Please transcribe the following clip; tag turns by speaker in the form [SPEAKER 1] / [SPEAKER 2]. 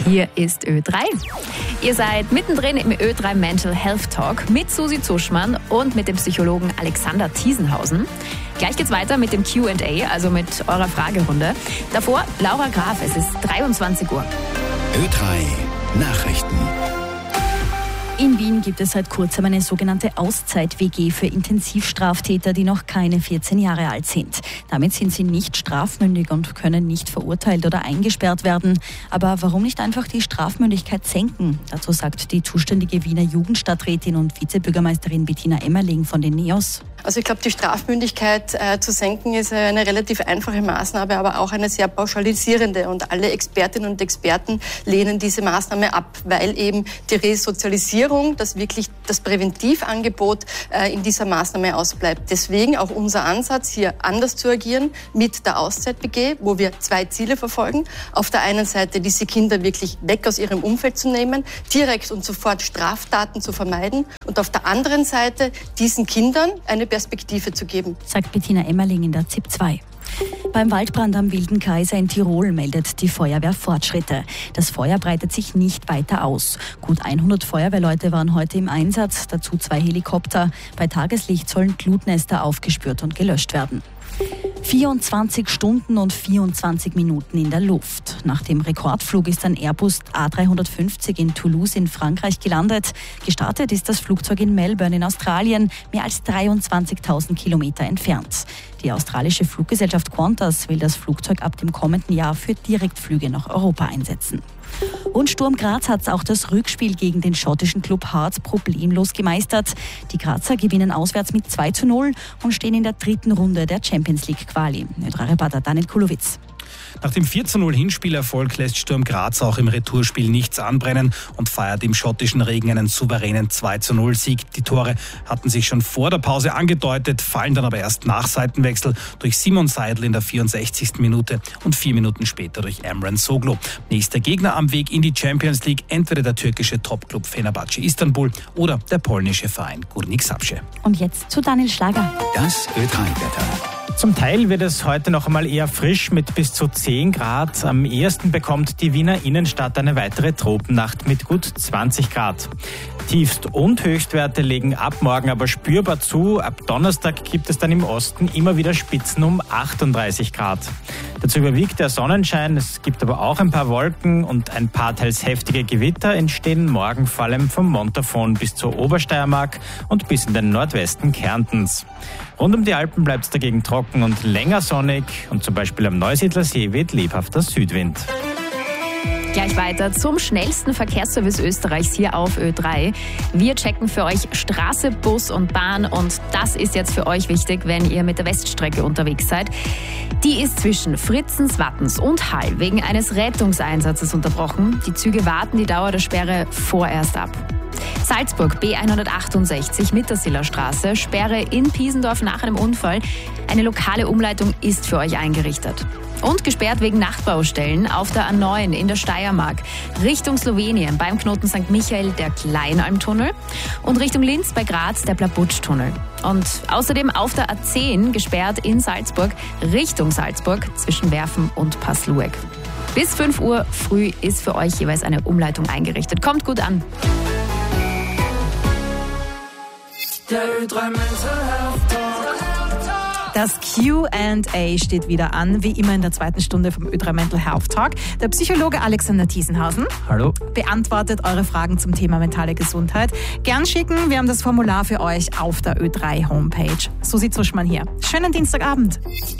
[SPEAKER 1] Hier ist Ö3. Ihr seid mittendrin im Ö3 Mental Health Talk mit Susi Zuschmann und mit dem Psychologen Alexander Thiesenhausen. Gleich geht's weiter mit dem Q&A, also mit eurer Fragerunde. Davor Laura Graf, es ist 23 Uhr.
[SPEAKER 2] Ö3 Nachrichten.
[SPEAKER 3] In Wien gibt es seit kurzem eine sogenannte Auszeit-WG für Intensivstraftäter, die noch keine 14 Jahre alt sind. Damit sind sie nicht strafmündig und können nicht verurteilt oder eingesperrt werden. Aber warum nicht einfach die Strafmündigkeit senken? Dazu sagt die zuständige Wiener Jugendstadträtin und Vizebürgermeisterin Bettina Emmerling von den NEOS.
[SPEAKER 4] Also ich glaube, die Strafmündigkeit zu senken ist eine relativ einfache Maßnahme, aber auch eine sehr pauschalisierende. Und alle Expertinnen und Experten lehnen diese Maßnahme ab, weil eben die Resozialisierung, dass wirklich das Präventivangebot in dieser Maßnahme ausbleibt. Deswegen auch unser Ansatz, hier anders zu agieren mit der Auszeit-WG, wo wir 2 Ziele verfolgen. Auf der einen Seite diese Kinder wirklich weg aus ihrem Umfeld zu nehmen, direkt und sofort Straftaten zu vermeiden und auf der anderen Seite diesen Kindern eine Perspektive zu geben,
[SPEAKER 3] sagt Bettina Emmerling in der ZIP 2. Beim Waldbrand am Wilden Kaiser in Tirol meldet die Feuerwehr Fortschritte. Das Feuer breitet sich nicht weiter aus. Gut 100 Feuerwehrleute waren heute im Einsatz, dazu 2 Helikopter. Bei Tageslicht sollen Glutnester aufgespürt und gelöscht werden. 24 Stunden und 24 Minuten in der Luft. Nach dem Rekordflug ist ein Airbus A350 in Toulouse in Frankreich gelandet. Gestartet ist das Flugzeug in Melbourne in Australien, mehr als 23.000 Kilometer entfernt. Die australische Fluggesellschaft Qantas will das Flugzeug ab dem kommenden Jahr für Direktflüge nach Europa einsetzen. Und Sturm Graz hat auch das Rückspiel gegen den schottischen Club Hearts problemlos gemeistert. Die Grazer gewinnen auswärts mit 2:0 und stehen in der 3. Runde der Champions League Quali. Ö3-Reporter Daniel Kulowitz.
[SPEAKER 5] Nach dem 4:0 Hinspielerfolg lässt Sturm Graz auch im Retourspiel nichts anbrennen und feiert im schottischen Regen einen souveränen 2:0-Sieg. Die Tore hatten sich schon vor der Pause angedeutet, fallen dann aber erst nach Seitenwechsel durch Simon Seidel in der 64. Minute und 4 Minuten später durch Emre Soglo. Nächster Gegner am Weg in die Champions League, entweder der türkische Topclub Fenerbahce Istanbul oder der polnische Verein Górnik Zabrze.
[SPEAKER 3] Und jetzt zu Daniel Schlager.
[SPEAKER 2] Das Ö3-Wetter.
[SPEAKER 6] Zum Teil wird es heute noch einmal eher frisch mit bis zu 10 Grad. Am ehesten bekommt die Wiener Innenstadt eine weitere Tropennacht mit gut 20 Grad. Tiefst- und Höchstwerte legen ab morgen aber spürbar zu. Ab Donnerstag gibt es dann im Osten immer wieder Spitzen um 38 Grad. Dazu überwiegt der Sonnenschein. Es gibt aber auch ein paar Wolken und ein paar teils heftige Gewitter entstehen morgen vor allem vom Montafon bis zur Obersteiermark und bis in den Nordwesten Kärntens. Rund um die Alpen bleibt es dagegen trocken und länger sonnig und zum Beispiel am Neusiedler See weht lebhafter Südwind.
[SPEAKER 1] Gleich weiter zum schnellsten Verkehrsservice Österreichs hier auf Ö3. Wir checken für euch Straße, Bus und Bahn und das ist jetzt für euch wichtig, wenn ihr mit der Weststrecke unterwegs seid. Die ist zwischen Fritzens, Wattens und Hall wegen eines Rettungseinsatzes unterbrochen. Die Züge warten die Dauer der Sperre vorerst ab. Salzburg B168 Mittersillerstraße, Sperre in Piesendorf nach einem Unfall. Eine lokale Umleitung ist für euch eingerichtet. Und gesperrt wegen Nachtbaustellen auf der A9 in der Steiermark. Richtung Slowenien beim Knoten St. Michael der Kleinalmtunnel und Richtung Linz bei Graz der Blabutsch-Tunnel. Und außerdem auf der A10 gesperrt in Salzburg Richtung Salzburg zwischen Werfen und Passlueg. Bis 5 Uhr früh ist für euch jeweils eine Umleitung eingerichtet. Kommt gut an.
[SPEAKER 7] Der Ö3 Mental Health Talk.
[SPEAKER 8] Das Q&A steht wieder an, wie immer in der 2. Stunde vom Ö3 Mental Health Talk. Der Psychologe Alexander Thiesenhausen
[SPEAKER 6] Hallo.
[SPEAKER 8] beantwortet eure Fragen zum Thema mentale Gesundheit. Gern schicken, wir haben das Formular für euch auf der Ö3 Homepage. Susi Zuschmann hier. Schönen Dienstagabend.